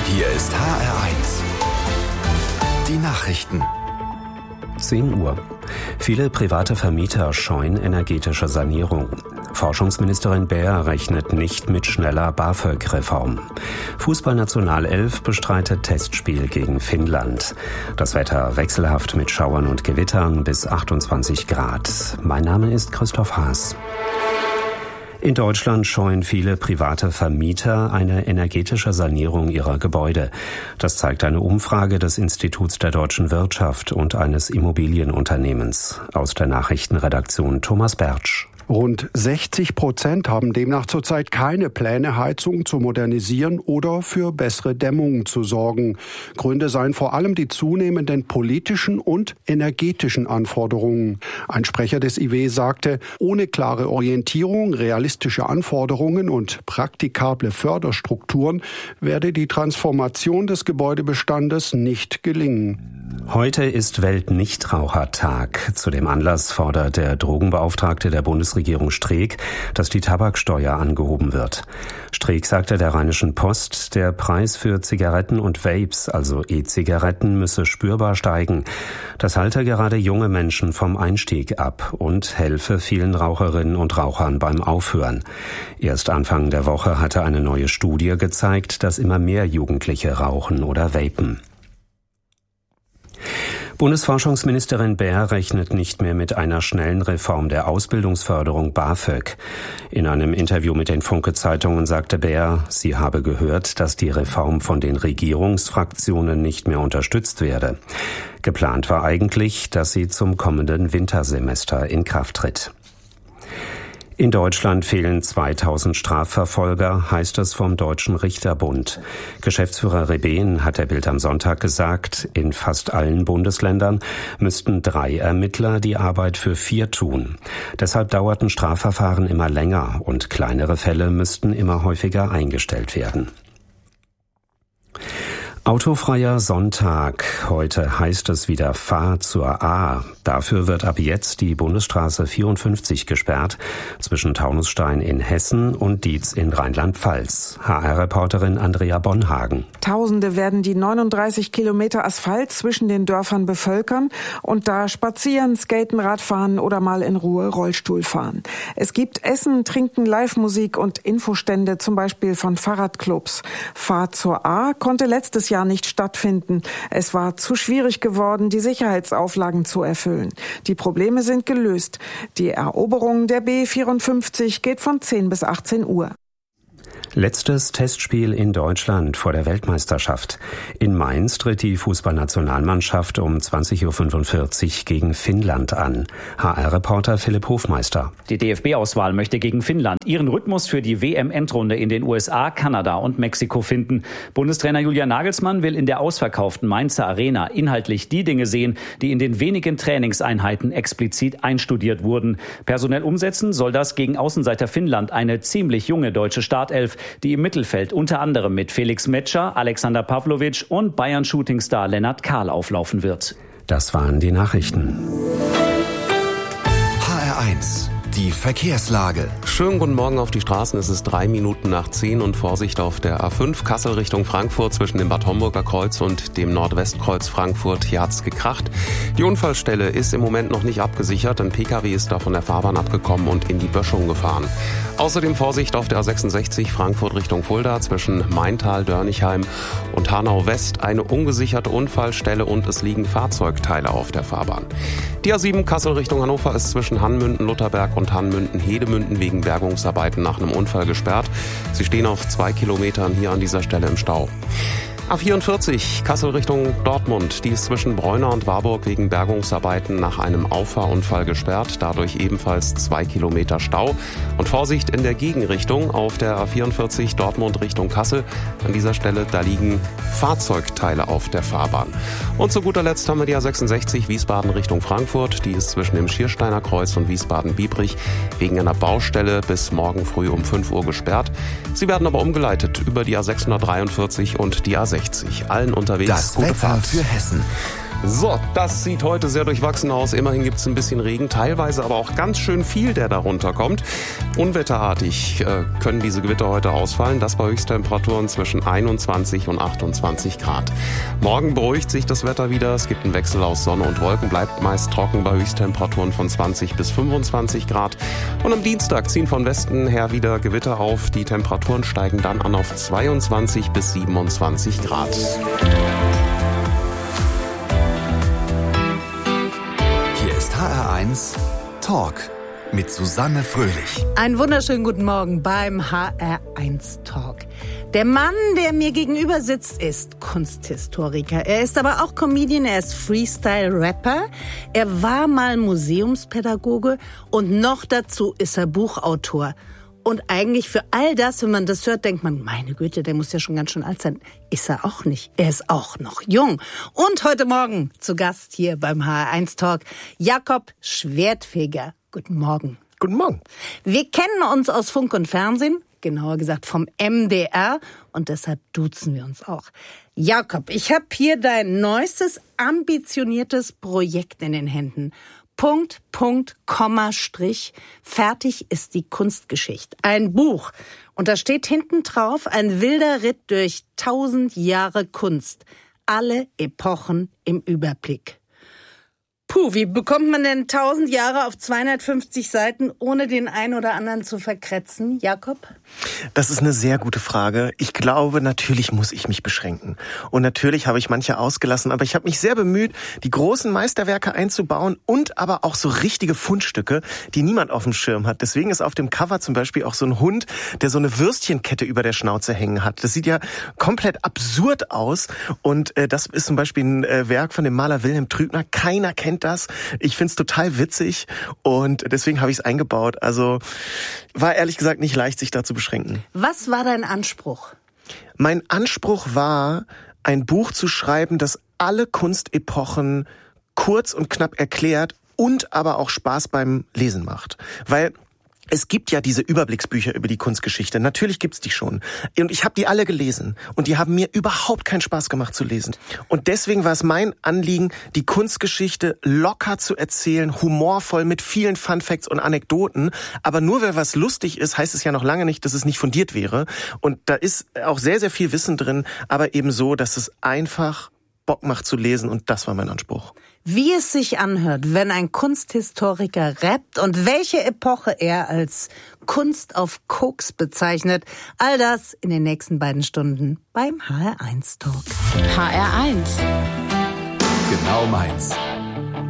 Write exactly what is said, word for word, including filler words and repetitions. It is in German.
Hier ist H R eins. Die Nachrichten. zehn Uhr. Viele private Vermieter scheuen energetische Sanierung. Forschungsministerin Baer rechnet nicht mit schneller BAföG-Reform. Fußballnationalelf bestreitet Testspiel gegen Finnland. Das Wetter wechselhaft mit Schauern und Gewittern bis achtundzwanzig Grad. Mein Name ist Christoph Haas. In Deutschland scheuen viele private Vermieter eine energetische Sanierung ihrer Gebäude. Das zeigt eine Umfrage des Instituts der deutschen Wirtschaft und eines Immobilienunternehmens. Aus der Nachrichtenredaktion Thomas Bertsch. Rund sechzig Prozent haben demnach zurzeit keine Pläne, Heizung zu modernisieren oder für bessere Dämmung zu sorgen. Gründe seien vor allem die zunehmenden politischen und energetischen Anforderungen. Ein Sprecher des I W sagte, ohne klare Orientierung, realistische Anforderungen und praktikable Förderstrukturen werde die Transformation des Gebäudebestandes nicht gelingen. Heute ist Weltnichtrauchertag. Zu dem Anlass fordert der Drogenbeauftragte der Bundesregierung Streeck, dass die Tabaksteuer angehoben wird. Streeck sagte der Rheinischen Post, der Preis für Zigaretten und Vapes, also E-Zigaretten, müsse spürbar steigen. Das halte gerade junge Menschen vom Einstieg ab und helfe vielen Raucherinnen und Rauchern beim Aufhören. Erst Anfang der Woche hatte eine neue Studie gezeigt, dass immer mehr Jugendliche rauchen oder vapen. Bundesforschungsministerin Baer rechnet nicht mehr mit einer schnellen Reform der Ausbildungsförderung BAföG. In einem Interview mit den Funke-Zeitungen sagte Baer, sie habe gehört, dass die Reform von den Regierungsfraktionen nicht mehr unterstützt werde. Geplant war eigentlich, dass sie zum kommenden Wintersemester in Kraft tritt. In Deutschland fehlen zweitausend Strafverfolger, heißt es vom Deutschen Richterbund. Geschäftsführer Rebehn hat der Bild am Sonntag gesagt, in fast allen Bundesländern müssten drei Ermittler die Arbeit für vier tun. Deshalb dauerten Strafverfahren immer länger und kleinere Fälle müssten immer häufiger eingestellt werden. Autofreier Sonntag. Heute heißt es wieder Fahr zur A. Dafür wird ab jetzt die Bundesstraße vierundfünfzig gesperrt zwischen Taunusstein in Hessen und Dietz in Rheinland-Pfalz. H R-Reporterin Andrea Bonhagen. Tausende werden die neununddreißig Kilometer Asphalt zwischen den Dörfern bevölkern und da spazieren, skaten, Radfahren oder mal in Ruhe Rollstuhl fahren. Es gibt Essen, Trinken, Live-Musik und Infostände, zum Beispiel von Fahrradclubs. Fahr zur A konnte letztes Jahr nicht stattfinden. Es war zu schwierig geworden, die Sicherheitsauflagen zu erfüllen. Die Probleme sind gelöst. Die Eroberung der B vierundfünfzig geht von zehn bis achtzehn Uhr. Letztes Testspiel in Deutschland vor der Weltmeisterschaft. In Mainz tritt die Fußballnationalmannschaft um zwanzig Uhr fünfundvierzig gegen Finnland an. H R-Reporter Philipp Hofmeister. Die D F B-Auswahl möchte gegen Finnland ihren Rhythmus für die W M-Endrunde in den U S A, Kanada und Mexiko finden. Bundestrainer Julian Nagelsmann will in der ausverkauften Mainzer Arena inhaltlich die Dinge sehen, die in den wenigen Trainingseinheiten explizit einstudiert wurden. Personell umsetzen soll das gegen Außenseiter Finnland eine ziemlich junge deutsche Startelf, die im Mittelfeld unter anderem mit Felix Metscher, Alexander Pavlovic und Bayern-Shootingstar Lennart Kahl auflaufen wird. Das waren die Nachrichten. H R eins. Die Verkehrslage. Schönen guten Morgen auf die Straßen. Es ist drei Minuten nach zehn und Vorsicht auf der A fünf Kassel Richtung Frankfurt zwischen dem Bad Homburger Kreuz und dem Nordwestkreuz Frankfurt. Hier hat's gekracht. Die Unfallstelle ist im Moment noch nicht abgesichert. Ein Pkw ist da von der Fahrbahn abgekommen und in die Böschung gefahren. Außerdem Vorsicht auf der A sechsundsechzig Frankfurt Richtung Fulda zwischen Maintal, Dörnichheim und Hanau West. Eine ungesicherte Unfallstelle und es liegen Fahrzeugteile auf der Fahrbahn. Die A sieben Kassel Richtung Hannover ist zwischen Hannmünden, Lutherberg und Hannmünden-Hedemünden wegen Bergungsarbeiten nach einem Unfall gesperrt. Sie stehen auf zwei Kilometern hier an dieser Stelle im Stau. A vierundvierzig Kassel Richtung Dortmund. Die ist zwischen Bräuna und Warburg wegen Bergungsarbeiten nach einem Auffahrunfall gesperrt. Dadurch ebenfalls zwei Kilometer Stau. Und Vorsicht in der Gegenrichtung auf der A vierundvierzig Dortmund Richtung Kassel. An dieser Stelle, da liegen Fahrzeugteile auf der Fahrbahn. Und zu guter Letzt haben wir die A sechsundsechzig Wiesbaden Richtung Frankfurt. Die ist zwischen dem Schiersteiner Kreuz und Wiesbaden-Biebrich wegen einer Baustelle bis morgen früh um fünf Uhr gesperrt. Sie werden aber umgeleitet über die A sechshundertdreiundvierzig und die A sechzig. Allen unterwegs das gute Wetter Fahrt. für Hessen. So, das sieht heute sehr durchwachsen aus. Immerhin gibt es ein bisschen Regen, teilweise aber auch ganz schön viel, der darunter kommt. Unwetterartig äh, können diese Gewitter heute ausfallen. Das bei Höchsttemperaturen zwischen einundzwanzig und achtundzwanzig Grad. Morgen beruhigt sich das Wetter wieder. Es gibt einen Wechsel aus Sonne und Wolken, bleibt meist trocken bei Höchsttemperaturen von zwanzig bis fünfundzwanzig Grad. Und am Dienstag ziehen von Westen her wieder Gewitter auf. Die Temperaturen steigen dann an auf zweiundzwanzig bis siebenundzwanzig Grad. H R eins Talk mit Susanne Fröhlich. Einen wunderschönen guten Morgen beim H R eins Talk. Der Mann, der mir gegenüber sitzt, ist Kunsthistoriker. Er ist aber auch Comedian, er ist Freestyle-Rapper. Er war mal Museumspädagoge und noch dazu ist er Buchautor. Und eigentlich für all das, wenn man das hört, denkt man, meine Güte, der muss ja schon ganz schön alt sein. Ist er auch nicht. Er ist auch noch jung. Und heute Morgen zu Gast hier beim H R eins Talk Jakob Schwertfeger. Guten Morgen. Guten Morgen. Wir kennen uns aus Funk und Fernsehen, genauer gesagt vom M D R. Und deshalb duzen wir uns auch. Jakob, ich habe hier dein neuestes, ambitioniertes Projekt in den Händen. Punkt, Punkt, Komma, Strich. Fertig ist die Kunstgeschichte. Ein Buch. Und da steht hinten drauf ein wilder Ritt durch tausend Jahre Kunst. Alle Epochen im Überblick. Puh, wie bekommt man denn tausend Jahre auf zweihundertfünfzig Seiten, ohne den einen oder anderen zu verkratzen, Jakob? Das ist eine sehr gute Frage. Ich glaube, natürlich muss ich mich beschränken. Und natürlich habe ich manche ausgelassen, aber ich habe mich sehr bemüht, die großen Meisterwerke einzubauen und aber auch so richtige Fundstücke, die niemand auf dem Schirm hat. Deswegen ist auf dem Cover zum Beispiel auch so ein Hund, der so eine Würstchenkette über der Schnauze hängen hat. Das sieht ja komplett absurd aus. Und äh, das ist zum Beispiel ein äh, Werk von dem Maler Wilhelm Trübner. Keiner kennt das. Ich find's total witzig und deswegen habe ich es eingebaut. Also war ehrlich gesagt nicht leicht, sich da zu beschränken. Was war dein Anspruch? Mein Anspruch war, ein Buch zu schreiben, das alle Kunstepochen kurz und knapp erklärt und aber auch Spaß beim Lesen macht. Weil es gibt ja diese Überblicksbücher über die Kunstgeschichte. Natürlich gibt's die schon. Und ich habe die alle gelesen. Und die haben mir überhaupt keinen Spaß gemacht zu lesen. Und deswegen war es mein Anliegen, die Kunstgeschichte locker zu erzählen, humorvoll mit vielen Funfacts und Anekdoten. Aber nur weil was lustig ist, heißt es ja noch lange nicht, dass es nicht fundiert wäre. Und da ist auch sehr, sehr viel Wissen drin. Aber eben so, dass es einfach Bock macht zu lesen. Und das war mein Anspruch. Wie es sich anhört, wenn ein Kunsthistoriker rappt und welche Epoche er als Kunst auf Koks bezeichnet, all das in den nächsten beiden Stunden beim H R eins Talk. H R eins. Genau meins.